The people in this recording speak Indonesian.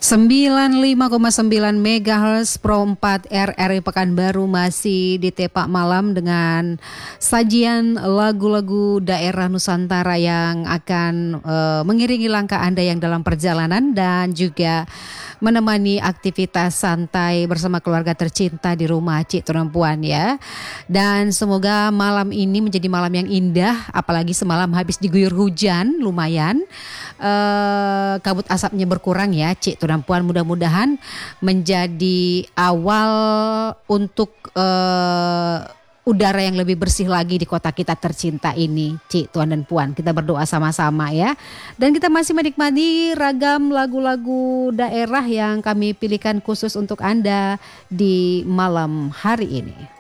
95,9 MHz Pro 4 RRI Pekanbaru masih ditepak malam dengan sajian lagu-lagu daerah Nusantara yang akan mengiringi langkah Anda yang dalam perjalanan dan juga menemani aktivitas santai bersama keluarga tercinta di rumah Cik Turampuan ya. Dan semoga malam ini menjadi malam yang indah, apalagi semalam habis diguyur hujan lumayan. Kabut asapnya berkurang ya Cik Turampuan, mudah-mudahan menjadi awal untuk udara yang lebih bersih lagi di kota kita tercinta ini, Cik, Tuan dan Puan. Kita berdoa sama-sama ya. Dan kita masih menikmati ragam lagu-lagu daerah yang kami pilihkan khusus untuk Anda di malam hari ini.